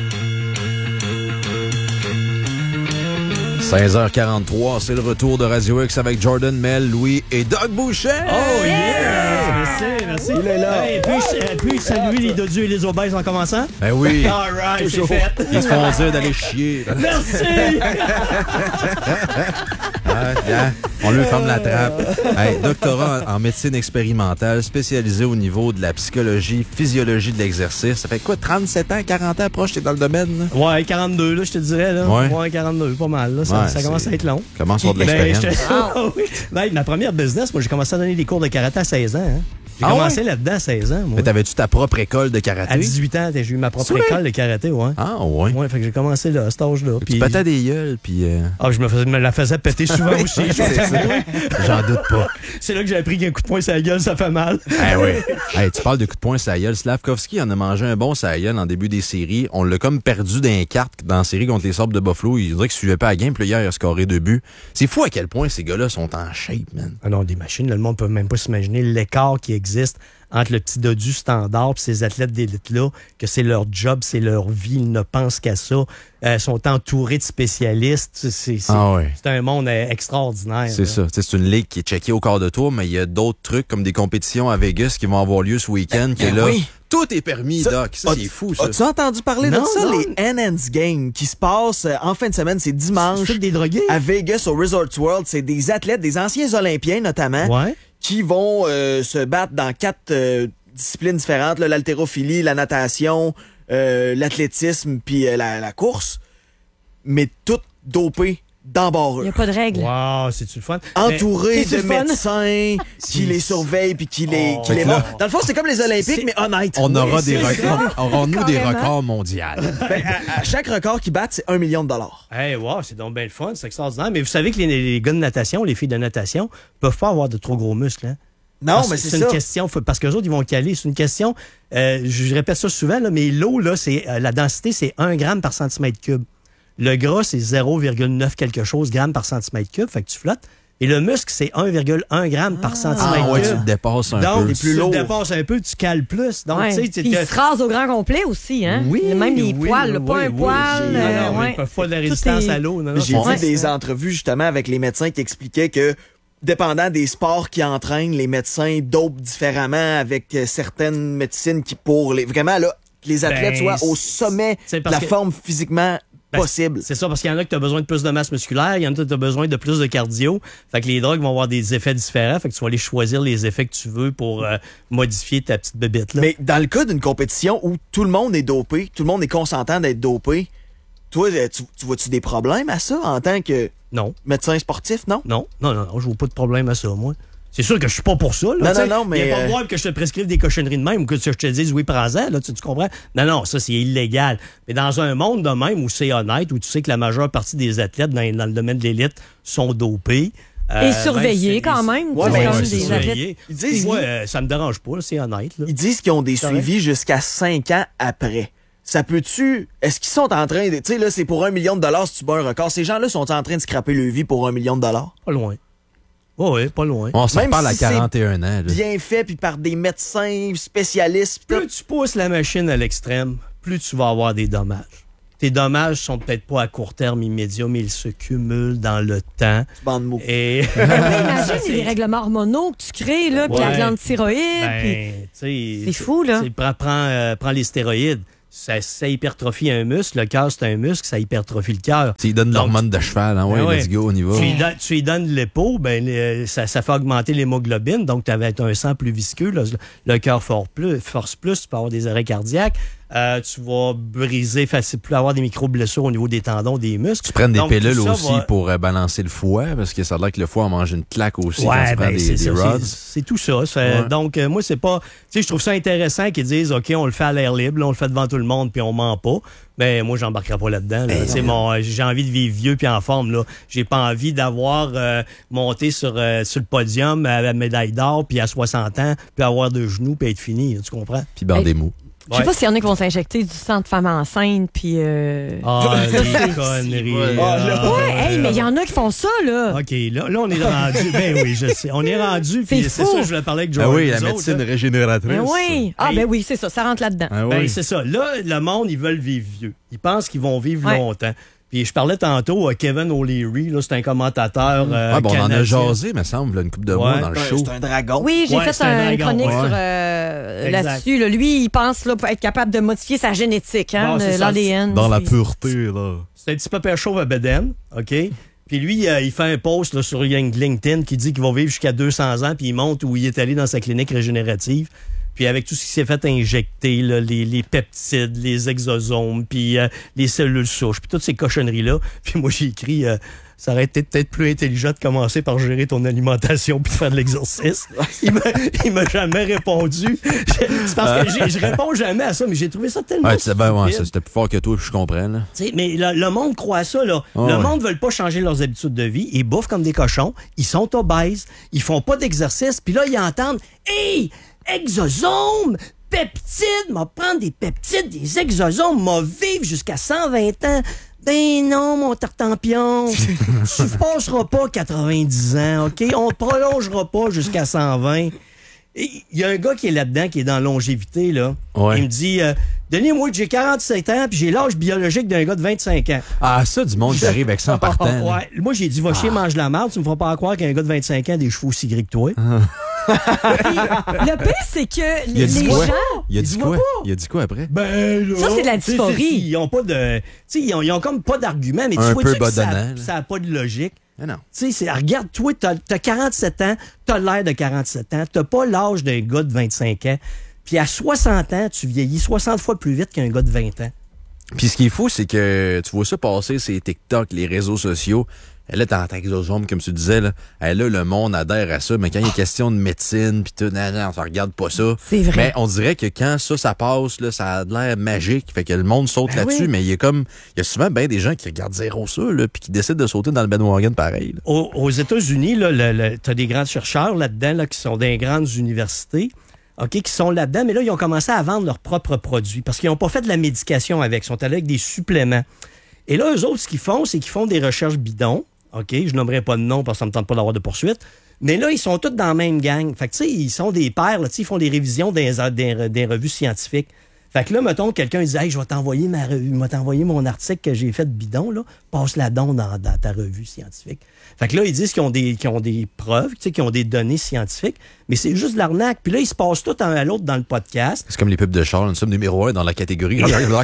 seize heures quarante-trois, c'est le retour de Radio X avec Jordan, Mel, Louis et Doug Boucher. Oh yeah! Merci, merci. Il est là. Hey, puis, puis saluer les dodus et les obèses en commençant. Ben oui. All right, c'est fait. Ils se font dire d'aller chier. Merci! Ah, bien. On lui ferme la trappe. Hey, doctorat en médecine expérimentale, spécialisé au niveau de la psychologie, physiologie de l'exercice. Ça fait quoi, trente-sept ans, quarante ans, proche, t'es dans le domaine? Là? Ouais, quarante-deux, là, je te dirais. Là. Ouais. ouais, quarante-deux, pas mal. Là. Ça, ouais, ça commence à être long. Commence à avoir de l'expérience. Ben, te... ah, oui. Ben, ma première business, moi, j'ai commencé à donner des cours de karaté à seize ans. Hein. J'ai ah commencé ouais? là-dedans à seize ans. Moi. Mais t'avais-tu ta propre école de karaté? À dix-huit ans, j'ai eu ma propre C'est école vrai? de karaté, ouais. Ah, ouais. Ouais, fait que j'ai commencé là, à cet âge-là. Tu puis... pétais des gueules, puis. Euh... Ah, je me, faisais, me la faisais péter souvent aussi. J'en doute pas. C'est là que j'ai appris qu'un coup de poing sur la gueule, ça fait mal. Ah oui. Hey, tu parles de coup de poing sur la gueule. Slavkovski en a mangé un bon sur la gueule en début des séries. On l'a comme perdu dans les cartes dans la série contre les Sabres de Buffalo. Il dirait qu'il suivait pas la game, puis hier, il a scoré deux buts. C'est fou à quel point ces gars-là sont en shape, man. Ah non, des machines, là, le monde peut même pas s'imaginer l'écart qui existe entre le petit dodu standard et ces athlètes d'élite-là, que c'est leur job, c'est leur vie, ils ne pensent qu'à ça. Euh, sont entourés de spécialistes. C'est, c'est, ah ouais. c'est un monde euh, extraordinaire. C'est là. ça. T'sais, c'est une ligue qui est checkée au quart de tour, mais il y a d'autres trucs comme des compétitions à Vegas qui vont avoir lieu ce week-end. Ben, que ben là, oui. Tout est permis, ça, Doc. Ça, c'est fou, ça. As-tu entendu parler non, de ça, non. les N N's Games, qui se passent en fin de semaine, c'est dimanche. C'est des drogués. À Vegas, au Resort World. C'est des athlètes, des anciens Olympiens, notamment, ouais. qui vont euh, se battre dans quatre euh, disciplines différentes, là, l'haltérophilie, la natation, euh, l'athlétisme puis euh, la, la course, mais tout dopé dans barreux. Il n'y a pas de règles. Wow, c'est-tu le fun? Entouré de médecins qui les surveillent puis qui les, Oh. qui les Fait que là- montrent. Dans le fond, c'est comme les Olympiques, mais honnête. On aura Oui, des c'est ça. records. Aurons-nous des Carrément. records mondiaux? Ben, à, à chaque record qu'ils battent, c'est un million de dollars. Hey, wow, c'est donc bien le fun, c'est extraordinaire. Mais vous savez que les, les gars de natation, les filles de natation, peuvent pas avoir de trop gros muscles, hein? Non, Parce mais que c'est c'est ça. une question, faut- parce que les autres, ils vont caler. C'est une question, euh, je répète ça souvent, là, mais l'eau, là, c'est euh, la densité, c'est un gramme par centimètre cube. Le gras, c'est zéro virgule neuf quelque chose grammes par centimètre cube, fait que tu flottes. Et le muscle, c'est un virgule un gramme par centimètre Ah ouais, cube. tu le dépasses un Donc, peu. si tu le dépasses un peu, tu cales plus. Donc, Ouais. tu sais, tu Puis te- il se rase au grand complet aussi, hein? Oui, Même les oui, poils, là, oui, pas un oui, poil. j'ai- euh, non, non, ouais. ils peuvent pas de la Tout résistance est- à l'eau. non, non, J'ai c'est- vu des entrevues justement avec les médecins qui expliquaient que, dépendant des sports qu'ils entraînent, les médecins dopent différemment avec euh, certaines médecines qui, pour les, vraiment, là, que les athlètes Ben, soient au sommet c'est de parce la que- forme physiquement Ben, possible. C'est ça, parce qu'il y en a que tu as besoin de plus de masse musculaire, il y en a que tu as besoin de plus de cardio. Fait que les drogues vont avoir des effets différents. Fait que tu vas aller choisir les effets que tu veux pour euh, modifier ta petite bébête là. Mais dans le cas d'une compétition où tout le monde est dopé, tout le monde est consentant d'être dopé, toi, euh, tu, tu vois-tu des problèmes à ça en tant que non. médecin sportif, non? Non, non, non, non, je vois pas de problème à ça, moi. C'est sûr que je suis pas pour ça. Là, Non, tu sais. non, non, mais, Il n'y a pas euh, de moi que je te prescrive des cochonneries de même ou que je te dise oui, prends-en, là, tu, tu comprends? Non, non, ça, c'est illégal. Mais dans un monde de même où c'est honnête, où tu sais que la majeure partie des athlètes dans, dans le domaine de l'élite sont dopés. Et surveillés même, quand c'est- même. Ouais, tu sais, mais comme ouais, des c'est athlètes. surveillés. Ils disent- Ouais, euh, ça me dérange pas, là, c'est honnête. Là. Ils disent qu'ils ont des Correct. suivis jusqu'à cinq ans après. Ça peut-tu... Est-ce qu'ils sont en train de... Tu sais, là, c'est pour un million de dollars si tu bats un record. Ces gens-là sont en train de scraper le vie pour un million de dollars? Pas loin. Oui, oui, pas loin. On s'en Même reparle si à quarante et un ans. là. Bien fait, puis par des médecins spécialistes. pis tout. Plus tu pousses la machine à l'extrême, plus tu vas avoir des dommages. Tes dommages sont peut-être pas à court terme immédiat, mais ils se cumulent dans le temps. Bande mou. Et Imagine les règlements hormonaux que tu crées, là, puis la Ouais. glande thyroïde. puis- Ben, tu sais, C'est fou, là. tu sais, Prends, prends, euh, prends les stéroïdes. Ça, ça hypertrophie un muscle. Le cœur, c'est un muscle. Ça hypertrophie le cœur. Tu lui donnes l'hormone de cheval. Hein? Ouais, Ben ouais. let's go, on y va. Tu lui, donnes, tu lui donnes de l'épaule, ben, le- ça, ça fait augmenter l'hémoglobine. Donc, tu avais un sang plus visqueux. là. Le cœur force plus, force plus. Tu peux avoir des arrêts cardiaques. Euh, tu vas briser, facile, plus avoir des micro-blessures au niveau des tendons, des muscles. Tu prennes des Donc, pilules tout ça aussi va- pour euh, balancer le foie, parce que ça a l'air que le foie en mange une claque aussi quand Ouais, tu prends ben, des, c'est des ça, rods. c'est- c'est tout ça. Ça fait- Ouais. Donc, euh, moi, c'est pas... Tu sais, je trouve ça intéressant qu'ils disent, OK, on le fait à l'air libre, là, on le fait devant tout le monde, puis on ment pas. Mais moi, j'embarquerai pas là-dedans. Là. Ben, Tu sais, mon, euh, j'ai envie de vivre vieux puis en forme. Là. J'ai pas envie d'avoir euh, monté sur, euh, sur le podium à la médaille d'or, puis à soixante ans, puis avoir deux genoux, puis être fini. là, tu comprends? Puis barre des mots. Je sais pas s'il y en a qui vont s'injecter du sang de femme enceinte, puis... Euh... Ah, ça, les c'est- conneries. Ah, là. là. Ouais, hey, mais il y en a qui font ça, là. OK, là, là, on est rendu. Ben oui, je sais. On est rendu, puis C'est c'est fou. ça que je voulais parler avec Joe. Ah oui, la médecine régénératrice. Ben oui. Ah, Hey. ben oui, c'est ça, ça rentre là-dedans. Ah Ben, oui. c'est ça. Là, le monde, ils veulent vivre vieux. Ils pensent qu'ils vont vivre Ouais. longtemps. Puis je parlais tantôt à Kevin O'Leary, là, c'est un commentateur euh, Ouais, bon, on en a canadien. jasé, me semble, là, une couple de mois Ouais. dans le Ben, show. c'est un dragon. Oui, j'ai Ouais, fait c'est un un- une dragon, chronique ouais. sur, euh, Exact. là-dessus. là. Lui, il pense là, pour être capable de modifier sa génétique, hein, Bon, c'est de ça. l'A D N. Dans la C'est- pureté, là. C'est un petit peu père chauve à Beden, OK? Puis lui, euh, il fait un post là, sur LinkedIn qui dit qu'il va vivre jusqu'à deux cents ans, puis il montre où il est allé dans sa clinique régénérative. Puis avec tout ce qui s'est fait injecter, là, les, les peptides, les exosomes, puis euh, les cellules souches, puis toutes ces cochonneries-là. Puis moi, j'ai écrit, euh, ça aurait été peut-être plus intelligent de commencer par gérer ton alimentation puis de faire de l'exercice. Il m'a, il m'a jamais répondu. C'est parce que j'ai- je réponds jamais à ça, mais j'ai trouvé ça tellement Ouais, tu sais, ben, ouais, stupide. ça, c'était plus fort que toi, puis je comprends, là. Tu sais, mais le, le monde croit ça, là. Oh, le ouais. monde ne veut pas changer leurs habitudes de vie. Ils bouffent comme des cochons. Ils sont obèses. Ils font pas d'exercice. Puis là, ils entendent « Hey! Exosomes! Peptides! M'a prendre des peptides, des exosomes! M'a vivre jusqu'à cent vingt ans! » Ben non, mon tartampion! Tu passeras pas quatre-vingt-dix ans, OK? On te prolongera pas jusqu'à cent vingt. Il y a un gars qui est là-dedans, qui est dans la longévité, là. Ouais. Il me dit euh, Denis, moi, j'ai quarante-sept ans, puis j'ai l'âge biologique d'un gars de vingt-cinq ans. Ah, ça, du monde qui arrive avec ça en partant. là. Ouais. Moi, j'ai dit, va chier, mange la marde. Tu me feras pas croire qu'un gars de vingt-cinq ans a des cheveux aussi gris que toi. Le pire, c'est que Il a les dit les quoi? gens... Il a Il dit se quoi? voit pas. Il a dit quoi après? Ben, là, Ça, c'est de la tu sais, dysphorie. c'est- Ils ont pas de. Tu sais, ils ont, ils ont comme pas d'argument, mais Un tu vois peu que ça, badonnant, là. ça a pas de logique. Mais non. Tu sais, c'est- regarde, toi, t'as, t'as quarante-sept ans, t'as l'air de quarante-sept ans, t'as pas l'âge d'un gars de vingt-cinq ans. Puis à soixante ans, tu vieillis soixante fois plus vite qu'un gars de vingt ans. Puis ce qui est fou, c'est que tu vois ça passer, c'est TikTok, les réseaux sociaux. Elle est en exosome, comme tu disais, là. Elle, là, le monde adhère à ça, mais quand il y a question de médecine, puis tout, non, non, on regarde pas ça. C'est vrai. Mais on dirait que quand ça, ça passe, là, ça a l'air magique. Fait que le monde saute Ben là-dessus, oui. mais il y a comme, il y a souvent ben des gens qui regardent zéro ça, là, puis qui décident de sauter dans le bandwagon pareil, là. Aux, aux États-Unis, là, le, le, t'as des grands chercheurs là-dedans, là, qui sont dans les grandes universités, OK, qui sont là-dedans, mais là, ils ont commencé à vendre leurs propres produits parce qu'ils n'ont pas fait de la médication avec, ils sont allés avec des suppléments. Et là, eux autres, ce qu'ils font, c'est qu'ils font des recherches bidons. OK, je nommerai pas de nom parce que ça me tente pas d'avoir de poursuite. Mais là, ils sont tous dans la même gang. Fait que, tu sais, ils sont des pairs, là, tu sais, ils font des révisions des, des, des revues scientifiques. Fait que là, mettons, quelqu'un dit, hey, je vais t'envoyer ma revue, je vais t'envoyer mon article que j'ai fait de bidon, là. Passe-la donc dans, dans ta revue scientifique. Fait que là, ils disent qu'ils ont des, qu'ils ont des preuves, tu sais, qu'ils ont des données scientifiques, mais c'est juste de l'arnaque. Puis là, ils se passent tout un à l'autre dans le podcast. C'est comme les pubs de Charles, nous sommes numéro un dans la catégorie.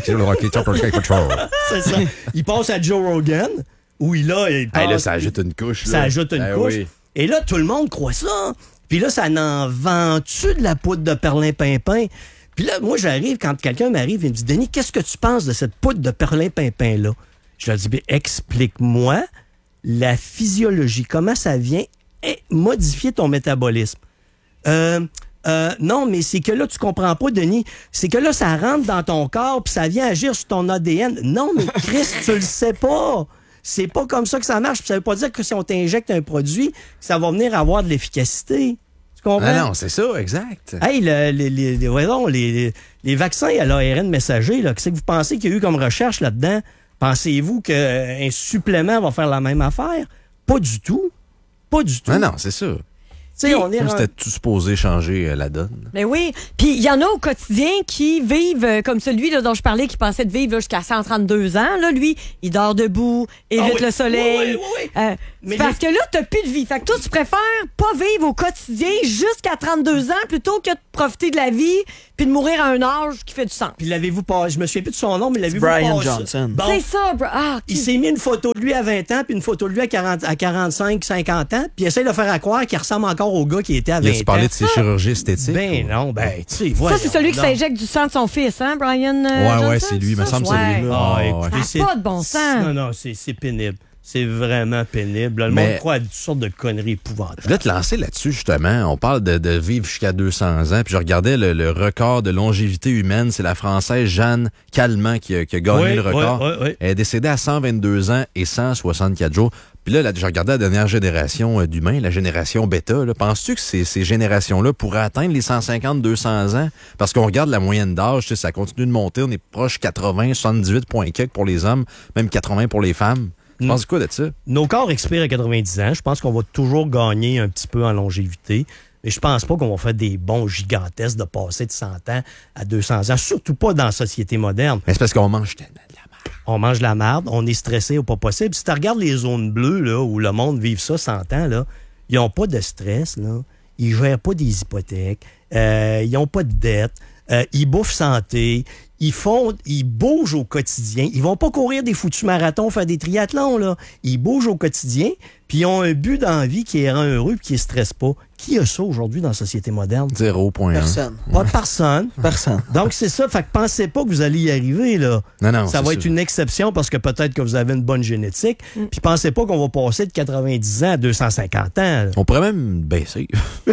C'est ça. Ils passent à Joe Rogan, où il a... Il passe, hey, là, ça ajoute une couche. Ça là. ajoute une hey, couche. Oui. Et là, tout le monde croit ça. Puis là, ça n'en vend-tu de la poudre de perlimpinpin? Puis là, moi, j'arrive, quand quelqu'un m'arrive, il me dit, Denis, qu'est-ce que tu penses de cette poudre de perlimpinpin-là? Je leur dis, ben, explique-moi la physiologie, comment ça vient eh, modifier ton métabolisme. Euh... Euh, non, mais c'est que là, tu comprends pas, Denis. C'est que là, ça rentre dans ton corps puis ça vient agir sur ton A D N. Non, mais Chris, tu le sais pas. C'est pas comme ça que ça marche. Puis ça veut pas dire que si on t'injecte un produit, ça va venir avoir de l'efficacité. Tu comprends? Ah non, c'est ça, exact. Hey, le, les, les, les, voyons, les, les, les vaccins à l'A R N messager, là, qu'est-ce que vous pensez qu'il y a eu comme recherche là-dedans? Pensez-vous qu'un supplément va faire la même affaire? Pas du tout. Pas du tout. Ah non, c'est ça. Puis, on est Comme en... c'était tout supposé changer euh, la donne. Mais oui. Puis il y en a au quotidien qui vivent euh, comme celui là, dont je parlais, qui pensait de vivre là, jusqu'à cent trente-deux ans. Là, lui, il dort debout, évite Ah oui. le soleil. Oui, oui, oui, oui. Euh, Mais parce les- que là, t'as plus de vie. Fait que toi, tu préfères pas vivre au quotidien jusqu'à trente-deux ans plutôt que de profiter de la vie puis de mourir à un âge qui fait du sens. Puis l'avez-vous pas... Je me souviens plus de son nom, mais l'avez-vous Brian pas... Johnson. Bon, C'est ça, bro. Ah, il s'est mis une photo de lui à vingt ans puis une photo de lui à, quarante, à quarante-cinq, cinquante ans, puis il essaie de faire à croire qu'il ressemble encore au gars qui était à vingt ans. Il a-tu parlé de ses chirurgies esthétiques? Ben non, ben, tu sais, ça, voyons c'est celui qui donc. s'injecte du sang de son fils, hein, Brian? euh, Ouais, ouais, Johnson? c'est lui. Il me semble que c'est Ouais. lui-là. Ah, Ah, écoutez, ouais. Ça n'a pas de bon sens. Non, non, c'est, c'est pénible. C'est vraiment pénible. Le Mais- monde croit à toutes sortes de conneries Je épouvantables. voulais te lancer là-dessus, justement. On parle de, de vivre jusqu'à deux cents ans. Puis je regardais le, le record de longévité humaine. C'est la Française Jeanne Calment qui a, qui a gagné Oui, le record. oui, oui, oui. Elle est décédée à cent vingt-deux ans et cent soixante-quatre jours. Puis là, là, je regardais la dernière génération euh, d'humains, la génération bêta. Là. Penses-tu que ces, ces générations-là pourraient atteindre les cent cinquante à deux cents ans? Parce qu'on regarde la moyenne d'âge, tu sais, ça continue de monter. On est proche quatre-vingts, soixante-dix-huit points quelques pour les hommes, même quatre-vingts pour les femmes. Tu Mm. penses quoi de ça? Nos corps expirent à quatre-vingt-dix ans. Je pense qu'on va toujours gagner un petit peu en longévité. Mais je pense pas qu'on va faire des bons gigantesques de passer de cent ans à deux cents ans. Surtout pas dans la société moderne. Mais c'est parce qu'on mange tellement de la merde. On mange de la marde, on est stressé au pas possible. Si tu regardes les zones bleues, là, où le monde vit ça cent ans, là, ils n'ont pas de stress, là. Ils gèrent pas des hypothèques, euh, ils n'ont pas de dettes, euh, ils bouffent santé, ils font, ils bougent au quotidien. Ils vont pas courir des foutus marathons, faire des triathlons, là. Ils bougent au quotidien, puis ils ont un but dans la vie qui les rend heureux puis qui les stresse pas. Qui a ça aujourd'hui dans la société moderne? zéro point un. Personne. Pas personne. Personne. Donc, c'est ça. Fait que pensez pas que vous allez y arriver, là. Non, non, ça c'est va être sûr. une exception parce que peut-être que vous avez une bonne génétique. Puis pensez pas qu'on va passer de quatre-vingt-dix ans à deux cent cinquante ans. là. On pourrait même baisser.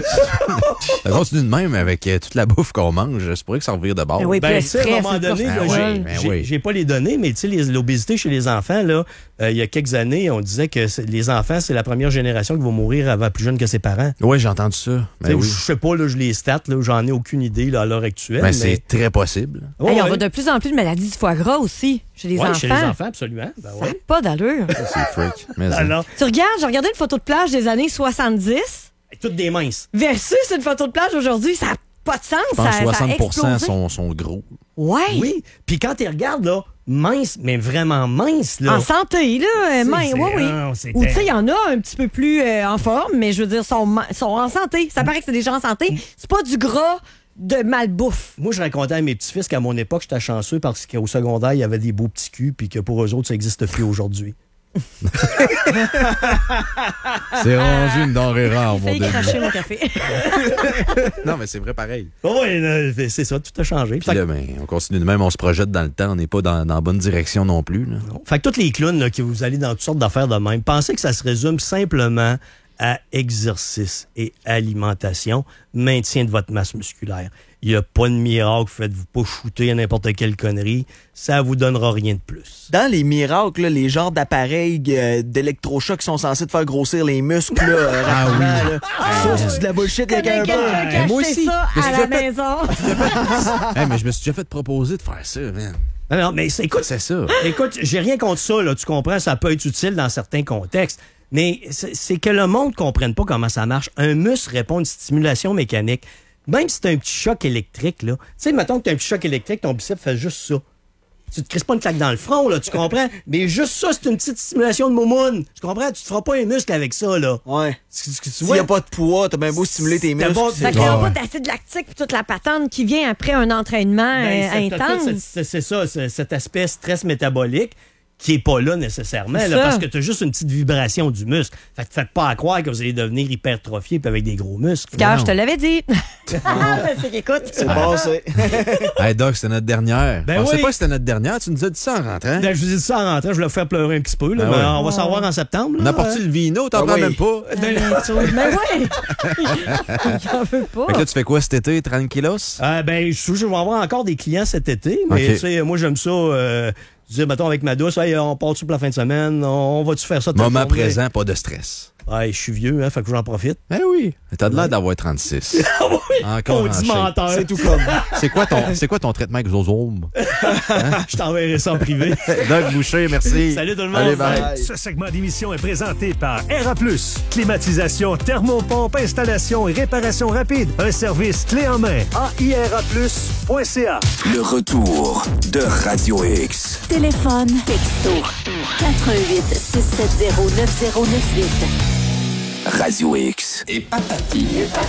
Ça continue de même avec euh, toute la bouffe qu'on mange. C'est pour que ça revire de bord. Ben oui, Ben, puis tu sais, à un moment stress, donné, le là, cortisol. j'ai- Ben j'ai oui. j'ai pas les données, mais tu sais, les- l'obésité chez les enfants, là, euh, il y a quelques années, on disait que c'est- les enfants, c'est la première génération qui va mourir avant plus jeune que ses parents. Oui, j'ai entendu ça. Tu Ben sais, oui. Je sais pas, là, je les stats, là, j'en ai aucune idée là, à l'heure actuelle. Ben, mais... c'est très possible. Ouais, Hey, on ouais. voit de plus en plus de maladies du foie gras aussi chez les Ouais, enfants. chez les enfants, absolument. Ben Ça ouais. n'a pas d'allure. C'est freak. Mais Alors, Tu regardes, j'ai regardé une photo de plage des années soixante-dix toutes des minces. versus une photo de plage aujourd'hui. Ça n'a pas de sens. je pense ça, que ça a soixante pour cent explosé. sont, sont gros. Ouais. Oui. Puis quand tu regardes, là, mince, mais vraiment mince, là. En santé, là. euh, C'est- mince, c'est- oui, oui. ah, c'est Ou tu sais, il y terrible. en a un petit peu plus euh, en forme, mais je veux dire, sont, ma- sont en santé. Ça paraît que c'est des gens en santé. C'est pas du gras de malbouffe. Moi, je racontais à mes petits-fils qu'à mon époque, j'étais chanceux parce qu'au secondaire, il y avait des beaux petits culs, puis que pour eux autres, ça n'existe plus aujourd'hui. C'est rendu une denrée rare, Il mon fait Dieu. cracher mon café. Non, mais c'est vrai pareil. Oui, c'est ça, tout a changé. Puis là, ben, on continue de même, on se projette dans le temps, on n'est pas dans, dans la bonne direction non plus. Là. Fait que tous les clowns, là, que vous allez dans toutes sortes d'affaires de même, pensez que ça se résume simplement à exercice et alimentation, maintien de votre masse musculaire. Il n'y a pas de miracle, faites-vous pas shooter à n'importe quelle connerie, ça vous donnera rien de plus. Dans les miracles, là, les genres d'appareils euh, d'électrochocs qui sont censés te faire grossir les muscles, là, euh, Ah oui. rapidement, là. Ça, c'est de la bullshit, les gars. Quelqu'un qui a moi acheté aussi. ça Mais à c'est la déjà fait- maison. Hey, mais je me suis déjà fait proposer de faire ça, man. Non, non, mais c'est, écoute, C'est ça. écoute, j'ai rien contre ça, là, tu comprends, ça peut être utile dans certains contextes, mais c'est, c'est que le monde ne comprenne pas comment ça marche. Un muscle répond à une stimulation mécanique. Même si t'as un petit choc électrique, là, tu sais, mettons que t'as un petit choc électrique, ton biceps fait juste ça. Tu te crisses pas une claque dans le front, là, tu comprends? Mais juste ça, c'est une petite stimulation de moumoune. Tu comprends? Tu te feras pas un muscle avec ça, là. Ouais. Tu, tu, tu S'il vois? n'y a pas de poids, t'as bien beau stimuler tes muscles. bon, c'est- Ça créera Ouais, pas ouais. d'acide lactique et toute la patente qui vient après un entraînement Ben, euh, c'est- t'as intense. tout cette- C'est, c'est ça, c'est- cet aspect stress métabolique qui est pas là nécessairement, C'est là, ça. parce que t'as juste une petite vibration du muscle. Fait que faites pas à croire que vous allez devenir hypertrophié puis avec des gros muscles. Car Non. je te l'avais dit. C'est qu'écoute. C'est passé. Hey, Doc, c'était notre dernière. Ben je pensais oui. pas que c'était notre dernière. Tu nous as dit ça en rentrant. Ben, je vous ai dit ça en rentrant, je vais le faire pleurer un petit peu, là, Ben mais ouais. on va s'en voir en septembre. On là. a apporté le vino, t'en Ah prends oui. même pas. Mais oui! J'en veux pas. Fait que là, tu fais quoi cet été, tranquillos? Ah, ben, je suis sûr que je vais avoir encore des clients cet été, mais Ok. tu sais, moi, j'aime ça. Euh, je dis, mettons, avec ma douce, hey, on part-tu pour la fin de semaine? On, on va-tu faire ça? toute la Moment journée? présent, pas de stress. Ouais, je suis vieux, hein, fait que j'en profite. Eh oui. T'as de l'air d'avoir trente-six. Encore On en dit shape. menteur. C'est tout comme. C'est quoi ton, c'est quoi ton traitement avec Zozome? Je t'enverrai ça en privé. Doc Boucher, merci. Salut tout le monde. Allez, bye. Bye. Ce segment d'émission est présenté par R A plus. Climatisation, thermopompe, installation et réparation rapide. Un service clé en main. A I R A plus point C A. Le retour de Radio X. Téléphone, texto, quatre un huit, six sept zéro, neuf zéro neuf huit. Radio X. Et patati.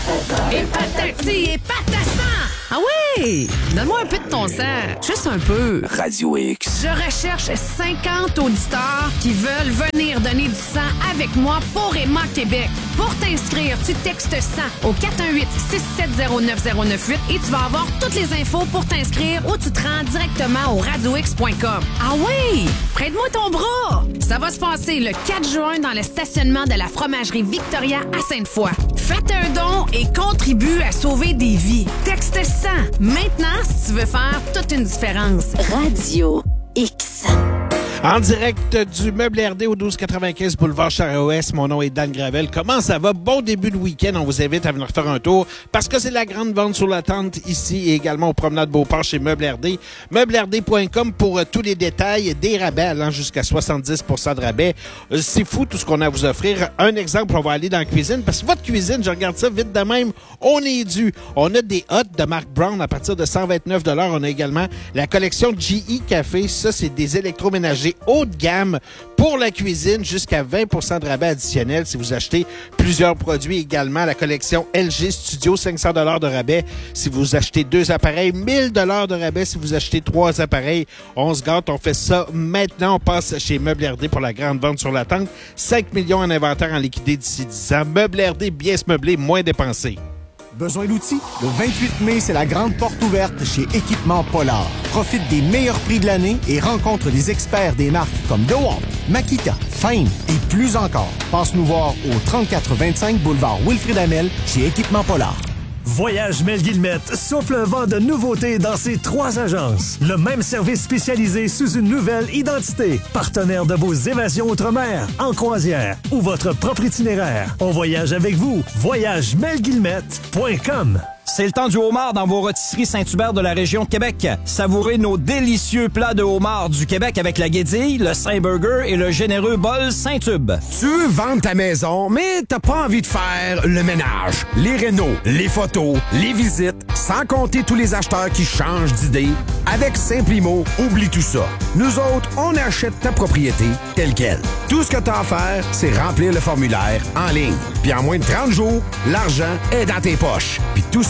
Et patati et patassan! Ah oui! Donne-moi un peu de ton sang. Juste un peu. Radio X. Je recherche cinquante auditeurs qui veulent venir donner du sang avec moi pour Emma Québec. Pour t'inscrire, tu textes sang au quatre un huit, six sept zéro, neuf zéro neuf huit et tu vas avoir toutes les infos pour t'inscrire ou tu te rends directement au radio x point com. Ah oui! Prête-moi ton bras! Ça va se passer le quatre juin dans le stationnement de la fromagerie Victoria à Sainte-Foy. Faites un don et contribue à sauver des vies. Texte sang maintenant si tu veux faire toute une différence. Radio X. En direct du Meuble R D au douze quatre-vingt-quinze boulevard Charest, mon nom est Dan Gravel. Comment ça va? Bon début de week-end. On vous invite à venir faire un tour parce que c'est la grande vente sur la tente ici et également au Promenade Beauport chez Meuble R D. meuble r d point com pour euh, tous les détails, des rabais allant jusqu'à soixante-dix pour cent de rabais. Euh, c'est fou tout ce qu'on a à vous offrir. Un exemple, on va aller dans la cuisine parce que votre cuisine, je regarde ça vite de même, on est dû. On a des hottes de Mark Brown à partir de cent vingt-neuf dollars. On a également la collection G E Café. Ça, c'est des électroménagers haut de gamme pour la cuisine, jusqu'à vingt pour cent de rabais additionnel si vous achetez plusieurs produits. Également, la collection L G Studio, cinq cents dollars de rabais si vous achetez deux appareils, mille dollars de rabais si vous achetez trois appareils. On se gâte, on fait ça maintenant. On passe chez Meuble R D pour la grande vente sur la tente. cinq millions en inventaire en liquidé d'ici dix ans. Meuble R D, bien se meubler, moins dépensé. Besoin d'outils? Le vingt-huit mai, c'est la grande porte ouverte chez Équipement Polar. Profite des meilleurs prix de l'année et rencontre des experts des marques comme DeWalt, Makita, Fine et plus encore. Passe nous voir au trente-quatre vingt-cinq boulevard Wilfrid Hamel chez Équipement Polar. Voyage Mel Guillemette souffle un vent de nouveautés dans ses trois agences. Le même service spécialisé sous une nouvelle identité. Partenaire de vos évasions outre-mer, en croisière ou votre propre itinéraire. On voyage avec vous. voyage mel guillemette point com. C'est le temps du homard dans vos rôtisseries Saint-Hubert de la région de Québec. Savourez nos délicieux plats de homard du Québec avec la guédille, le Saint-Burger et le généreux bol Saint-Tube. Tu veux vendre ta maison, mais t'as pas envie de faire le ménage, les rénaux, les photos, les visites, sans compter tous les acheteurs qui changent d'idée. Avec Simplimo, oublie tout ça. Nous autres, on achète ta propriété telle quelle. Tout ce que t'as à faire, c'est remplir le formulaire en ligne. Puis en moins de trente jours, l'argent est dans tes poches. Puis tout ça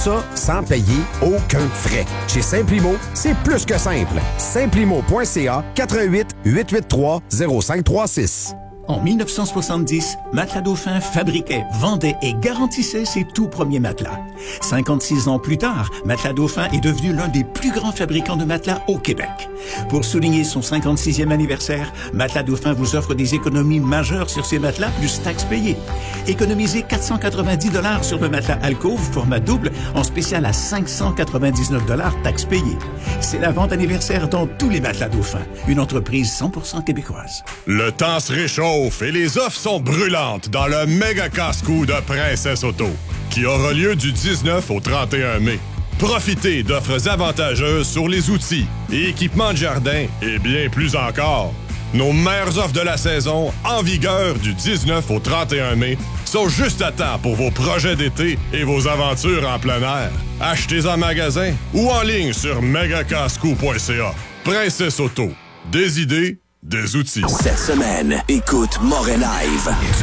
ça sans payer aucun frais. Chez Simplimo, c'est plus que simple. Simplimo point c a quatre un huit, huit huit trois, zéro cinq trois six. En mille neuf cent soixante-dix, Matelas Dauphin fabriquait, vendait et garantissait ses tout premiers matelas. cinquante-six ans plus tard, Matelas Dauphin est devenu l'un des plus grands fabricants de matelas au Québec. Pour souligner son cinquante-sixième anniversaire, Matelas Dauphin vous offre des économies majeures sur ses matelas plus taxes payées. Économisez quatre cent quatre-vingt-dix dollars sur le matelas Alcove format double en spécial à cinq cent quatre-vingt-dix-neuf dollars taxes payées. C'est la vente anniversaire dans tous les Matelas Dauphin, une entreprise cent pour cent québécoise. Le temps se réchauffe et les offres sont brûlantes dans le méga casse-cou de Princesse Auto, qui aura lieu du dix-neuf au trente et un mai. Profitez d'offres avantageuses sur les outils et équipements de jardin et bien plus encore. Nos meilleures offres de la saison, en vigueur du dix-neuf au trente et un mai, sont juste à temps pour vos projets d'été et vos aventures en plein air. Achetez en magasin ou en ligne sur méga casse cou point c a. Princesse Auto, des idées, des outils. Cette semaine, écoute Morin Live.